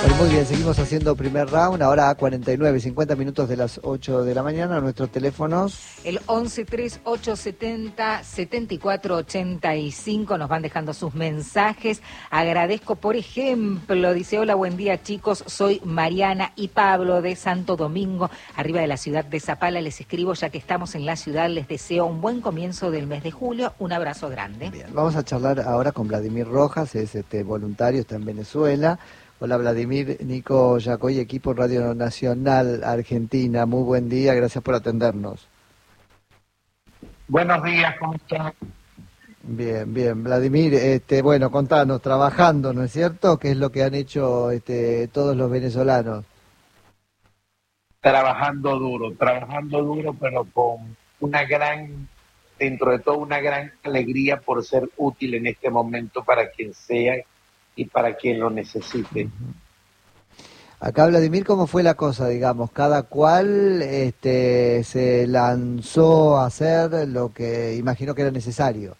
Bueno, muy bien, seguimos haciendo primer round, ahora a 49, 50 minutos de las 8 de la mañana, nuestros teléfonos. El 113870-7485 nos van dejando sus mensajes. Agradezco, por ejemplo, dice: hola, buen día chicos, soy Mariana y Pablo de Santo Domingo, arriba de la ciudad de Zapala. Les escribo ya que estamos en la ciudad, les deseo un buen comienzo del mes de julio, un abrazo grande. Bien, vamos a charlar ahora con Vladimir Rojas, es voluntario, está en Venezuela. Hola Vladimir, Nico Yacoy, equipo Radio Nacional Argentina, muy buen día, gracias por atendernos. Buenos días, ¿cómo están? Bien, bien, Vladimir, bueno, contanos, trabajando, ¿no es cierto? ¿Qué es lo que han hecho todos los venezolanos? Trabajando duro, pero con dentro de todo, una gran alegría por ser útil en este momento para quien sea y para quien lo necesite. Acá, Vladimir, ¿cómo fue la cosa, digamos? Cada cual se lanzó a hacer lo que imaginó que era necesario.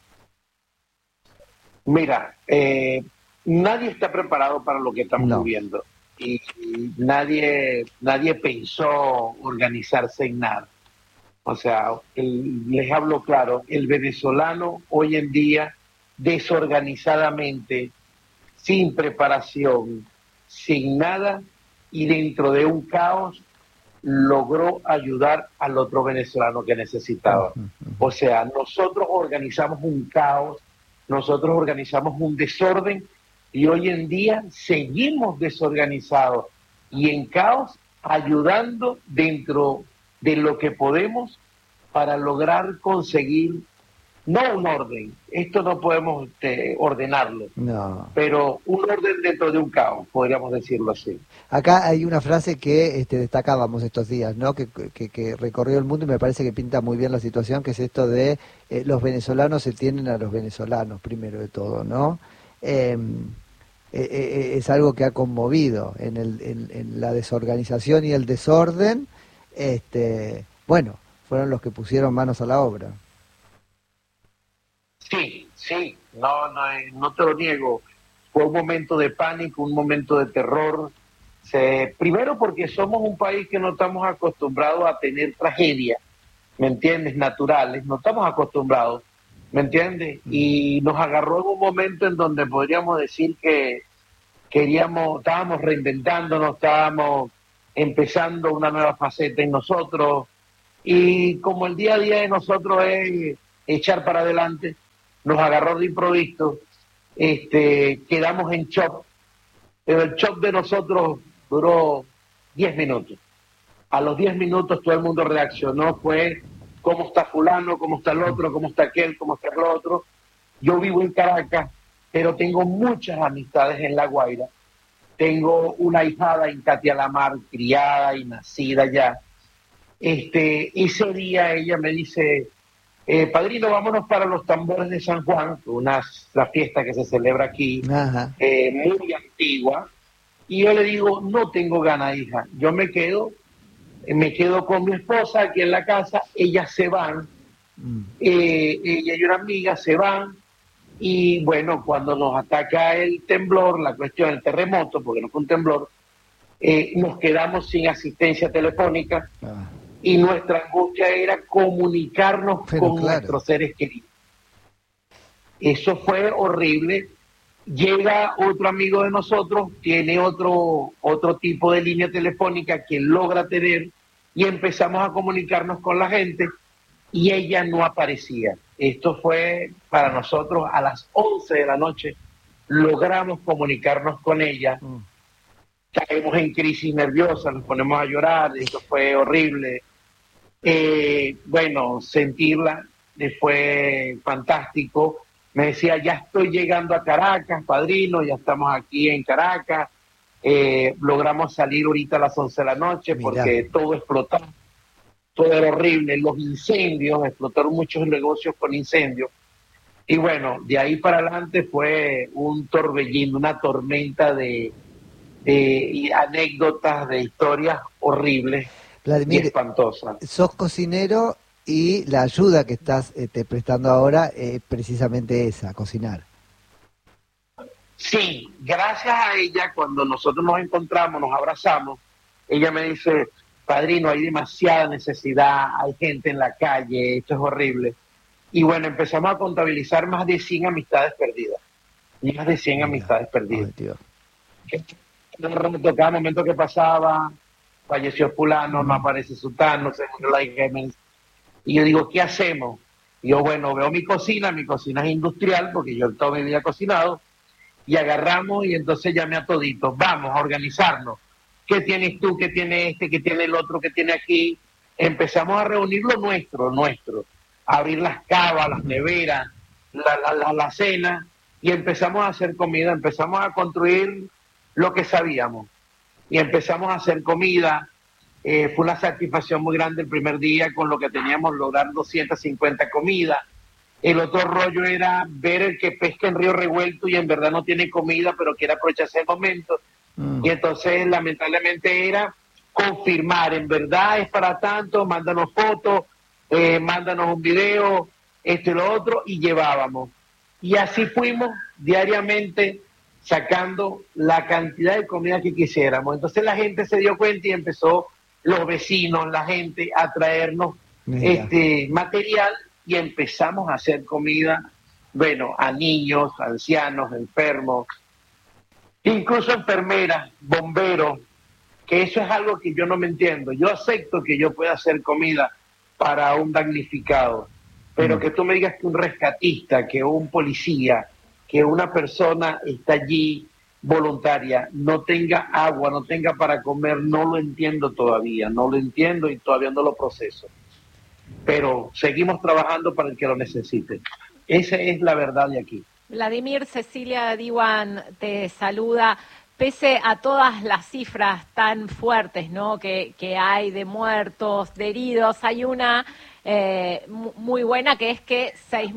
Mira, nadie está preparado para lo que estamos viviendo y nadie pensó organizarse en nada. O sea, les hablo claro, el venezolano hoy en día, desorganizadamente, sin preparación, sin nada y dentro de un caos, logró ayudar al otro venezolano que necesitaba. O sea, nosotros organizamos un caos, nosotros organizamos un desorden y hoy en día seguimos desorganizados y en caos, ayudando dentro de lo que podemos para lograr conseguir, no un orden, esto no podemos ordenarlo, pero un orden dentro de un caos, podríamos decirlo así. Acá hay una frase que destacábamos estos días, ¿no? Que recorrió el mundo y me parece que pinta muy bien la situación, que es esto de los venezolanos se tienen a los venezolanos, primero de todo, ¿no? Es algo que ha conmovido en la desorganización y el desorden. Bueno, fueron los que pusieron manos a la obra. Sí, no te lo niego. Fue un momento de pánico, un momento de terror. Primero porque somos un país que no estamos acostumbrados a tener tragedias, ¿me entiendes? Naturales, no estamos acostumbrados, ¿me entiendes? Y nos agarró en un momento en donde podríamos decir que estábamos reinventándonos, estábamos empezando una nueva faceta en nosotros, y como el día a día de nosotros es echar para adelante, nos agarró de improviso, quedamos en shock, pero el shock de nosotros duró 10 minutos. A los 10 minutos todo el mundo reaccionó, fue cómo está fulano, cómo está el otro, cómo está aquel, cómo está el otro. Yo vivo en Caracas, pero tengo muchas amistades en La Guaira. Tengo una ahijada en Catialamar, criada y nacida ya. Ese día ella me dice: padrino, vámonos para los tambores de San Juan, la fiesta que se celebra aquí, muy antigua. Y yo le digo: no tengo ganas, hija, yo me quedo con mi esposa aquí en la casa, ellas se van, ella y una amiga se van, y bueno, cuando nos ataca el temblor, el terremoto, porque no fue un temblor, nos quedamos sin asistencia telefónica. Y nuestra angustia era comunicarnos con nuestros seres queridos. Eso fue horrible. Llega otro amigo de nosotros, tiene otro tipo de línea telefónica que logra tener, y empezamos a comunicarnos con la gente y ella no aparecía. Esto fue para nosotros a las 11 de la noche, logramos comunicarnos con ella. Caemos en crisis nerviosa, nos ponemos a llorar, eso fue horrible. Bueno, sentirla fue fantástico. Me decía: ya estoy llegando a Caracas, padrino, ya estamos aquí en Caracas. Logramos salir ahorita a las 11 de la noche porque todo explotó, todo era horrible, los incendios, explotaron muchos negocios con incendios. Y bueno, de ahí para adelante fue un torbellino, una tormenta de anécdotas, de historias horribles. Vladimir, y espantosa. Sos cocinero y la ayuda que estás prestando ahora es precisamente esa, cocinar. Sí, gracias a ella, cuando nosotros nos encontramos, nos abrazamos, ella me dice, padrino, hay demasiada necesidad, hay gente en la calle, esto es horrible. Y bueno, empezamos a contabilizar más de 100 amistades perdidas. Más de 100 Mira, amistades perdidas. ay, Dios. Cada momento que pasaba, falleció fulano, no aparece sutano, se murió la hija. Y yo digo, ¿qué hacemos? Y yo, bueno, veo mi cocina es industrial, porque yo toda mi vida he cocinado, y agarramos y entonces llamé a toditos, vamos a organizarnos. ¿Qué tienes tú? ¿Qué tiene este? ¿Qué tiene el otro? ¿Qué tiene aquí? Empezamos a reunir lo nuestro, a abrir las cavas, las neveras, la cena, y empezamos a hacer comida, empezamos a construir lo que sabíamos, y empezamos a hacer comida. Fue una satisfacción muy grande el primer día con lo que teníamos, lograr 250 comidas. El otro rollo era ver el que pesca en Río Revuelto y en verdad no tiene comida, pero quiere aprovecharse el momento. Y entonces, lamentablemente, era confirmar, en verdad es para tanto, mándanos fotos, mándanos un video, esto y lo otro, y llevábamos. Y así fuimos diariamente sacando la cantidad de comida que quisiéramos. Entonces la gente se dio cuenta y empezó, los vecinos, la gente, a traernos material, y empezamos a hacer comida, bueno, a niños, ancianos, enfermos, incluso enfermeras, bomberos, que eso es algo que yo no me entiendo. Yo acepto que yo pueda hacer comida para un damnificado, pero que tú me digas que un rescatista, que un policía, que una persona está allí voluntaria, no tenga agua, no tenga para comer, no lo entiendo todavía, no lo entiendo y todavía no lo proceso. Pero seguimos trabajando para el que lo necesite. Esa es la verdad de aquí. Vladimir, Cecilia Diwan te saluda. Pese a todas las cifras tan fuertes, ¿no?, que hay de muertos, de heridos, hay una muy buena, que es que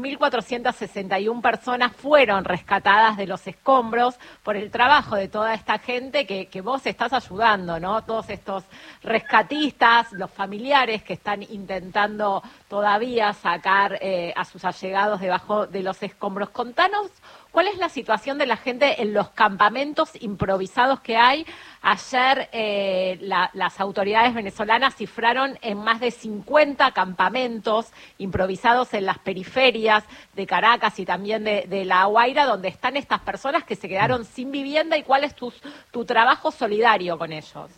6.461 personas fueron rescatadas de los escombros por el trabajo de toda esta gente que vos estás ayudando, ¿no? Todos estos rescatistas, los familiares que están intentando todavía sacar a sus allegados debajo de los escombros. Contanos cuál es la situación de la gente en los campamentos improvisados que hay. Ayer las autoridades venezolanas cifraron en más de 50 campamentos improvisados en las periferias de Caracas y también de La Guaira, donde están estas personas que se quedaron sin vivienda. ¿Y cuál es tu trabajo solidario con ellos?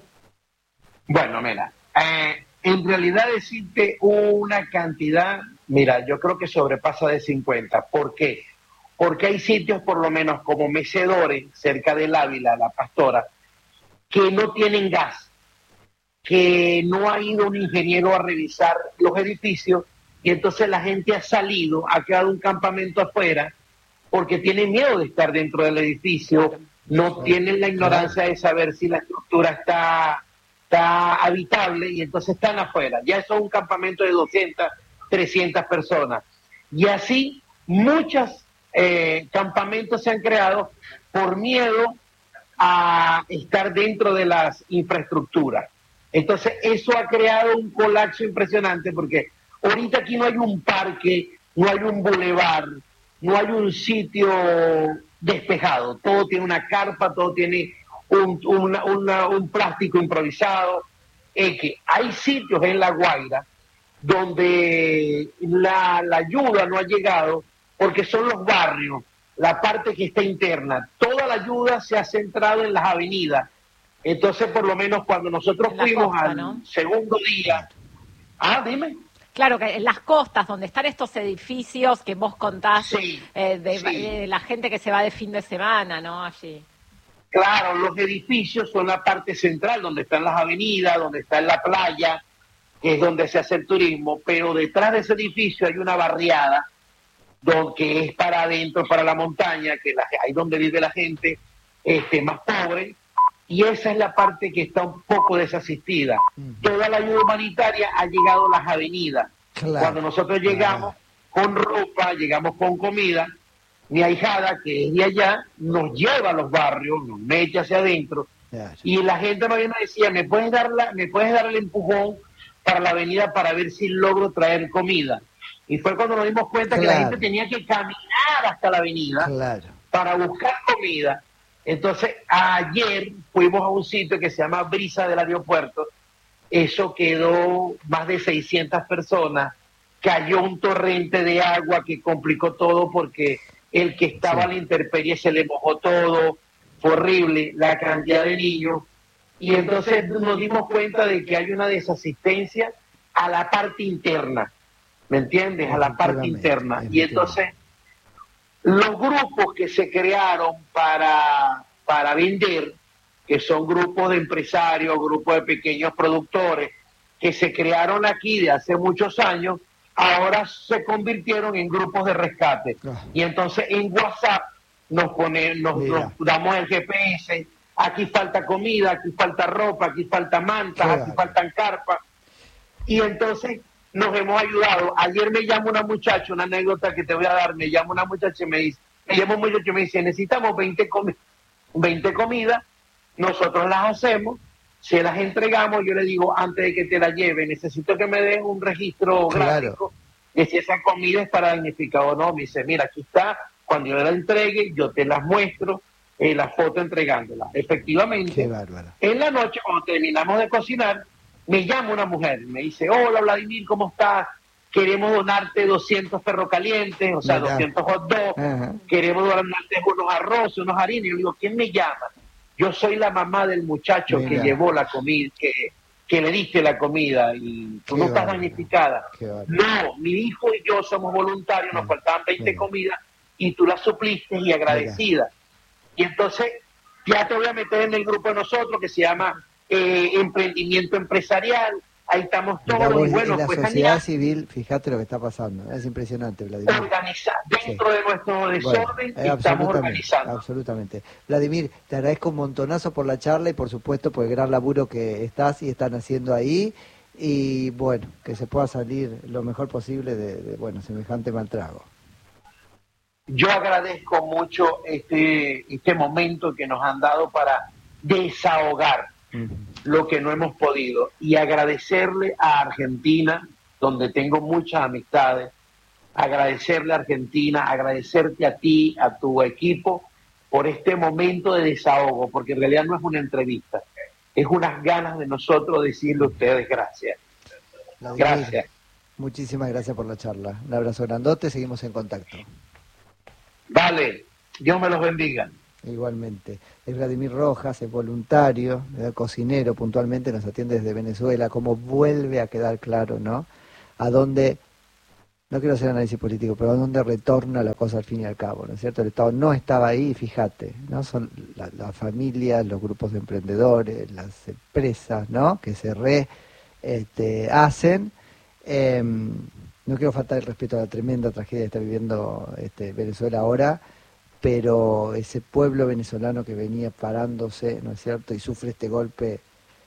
Bueno, mira, en realidad decirte una cantidad, mira, yo creo que sobrepasa de 50. ¿Por qué? Porque hay sitios, por lo menos como Mecedores, cerca del Ávila, La Pastora, que no tienen gas, que no ha ido un ingeniero a revisar los edificios, y entonces la gente ha salido, ha quedado un campamento afuera, porque tienen miedo de estar dentro del edificio, no tienen la ignorancia de saber si la estructura está habitable, y entonces están afuera. Ya eso es un campamento de 200, 300 personas. Y así muchos campamentos se han creado por miedo a estar dentro de las infraestructuras. Entonces eso ha creado un colapso impresionante, porque ahorita aquí no hay un parque, no hay un bulevar, no hay un sitio despejado, todo tiene una carpa, todo tiene un plástico improvisado. Que hay sitios en La Guaira donde la ayuda no ha llegado, porque son los barrios, la parte que está interna. Toda la ayuda se ha centrado en las avenidas. Entonces, por lo menos cuando nosotros fuimos costa, al segundo día... dime. Claro, que en las costas, donde están estos edificios que vos contás, de la gente que se va de fin de semana, ¿no? Allí. Claro, los edificios son la parte central, donde están las avenidas, donde está la playa, que es donde se hace el turismo, pero detrás de ese edificio hay una barriada, que es para adentro, para la montaña, que ahí donde vive la gente más pobre, y esa es la parte que está un poco desasistida. Toda la ayuda humanitaria ha llegado a las avenidas. Claro. Cuando nosotros llegamos con ropa, llegamos con comida, mi ahijada, que es de allá, nos lleva a los barrios, nos mete hacia adentro, y la gente más bien me decía, ¿me puedes dar el empujón para la avenida para ver si logro traer comida? Y fue cuando nos dimos cuenta que la gente tenía que caminar hasta la avenida para buscar comida. Entonces, ayer fuimos a un sitio que se llama Brisa del Aeropuerto. Eso quedó más de 600 personas. Cayó un torrente de agua que complicó todo porque el que estaba a la intemperie se le mojó todo. Fue horrible la cantidad de niños. Y entonces nos dimos cuenta de que hay una desasistencia a la parte interna. ¿Me entiendes? A la parte interna. Y entonces los grupos que se crearon para vender, que son grupos de empresarios, grupos de pequeños productores, que se crearon aquí de hace muchos años, ahora se convirtieron en grupos de rescate. Y entonces en WhatsApp nos damos el GPS, aquí falta comida, aquí falta ropa, aquí falta mantas, aquí faltan carpas. Y entonces nos hemos ayudado. Ayer me llama una muchacha, una anécdota que te voy a dar, me llama una muchacha y me dice, necesitamos 20 comidas, nosotros las hacemos, se las entregamos, yo le digo, antes de que te la lleve, necesito que me des un registro gráfico de si esa comida es para damnificado o no. Me dice, mira, aquí está, cuando yo la entregue, yo te las muestro, la foto entregándola. Efectivamente, en la noche, cuando terminamos de cocinar, me llama una mujer, me dice, hola Vladimir, ¿cómo estás? Queremos donarte 200 perros calientes, o sea, 200 hot dogs, queremos donarte unos arroz, unos harinas. Y yo digo, ¿quién me llama? Yo soy la mamá del muchacho que llevó la comida, que le diste la comida, y tú no estás damnificada. No, mi hijo y yo somos voluntarios, nos faltaban 20 comidas, y tú las supliste y agradecida. Y entonces, ya te voy a meter en el grupo de nosotros, que se llama Emprendimiento Empresarial. Ahí estamos todos. Y bueno, la pues sociedad civil, fíjate lo que está pasando, es impresionante, Vladimir. Dentro de nuestro desorden estamos organizando. Absolutamente. Vladimir, te agradezco un montonazo por la charla y por supuesto por el gran laburo que estás y están haciendo ahí, y bueno, que se pueda salir lo mejor posible de semejante mal trago. Yo agradezco mucho este momento que nos han dado para desahogar lo que no hemos podido, y agradecerle a Argentina, donde tengo muchas amistades, agradecerle a Argentina, agradecerte a ti, a tu equipo, por este momento de desahogo, porque en realidad no es una entrevista, es unas ganas de nosotros decirle a ustedes gracias. Gracias. Muchísimas gracias por la charla. Un abrazo grandote, seguimos en contacto. Vale, Dios me los bendiga. Igualmente. Es Vladimir Rojas, es voluntario, cocinero, puntualmente nos atiende desde Venezuela. Como vuelve a quedar claro, ¿no? A dónde, no quiero hacer análisis político, pero a dónde retorna la cosa al fin y al cabo, ¿no es cierto? El Estado no estaba ahí, fíjate, ¿no? Son las familias, los grupos de emprendedores, las empresas, ¿no? Que se hacen. No quiero faltar el respeto a la tremenda tragedia que está viviendo Venezuela ahora, pero ese pueblo venezolano que venía parándose, ¿no es cierto?, y sufre este golpe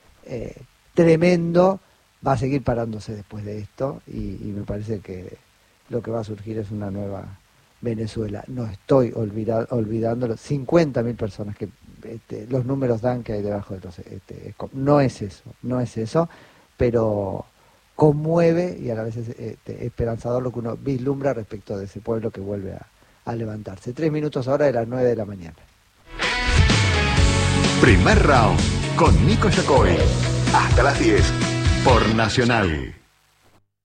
tremendo, va a seguir parándose después de esto, y me parece que lo que va a surgir es una nueva Venezuela. No estoy olvidándolo, 50.000 personas, que los números dan que hay debajo de los... no es eso, pero conmueve y a la vez es esperanzador lo que uno vislumbra respecto de ese pueblo que vuelve a levantarse. 3 minutos ahora de las 9 de la mañana. Primer round con Nico Yacoy. Hasta las 10 por Nacional.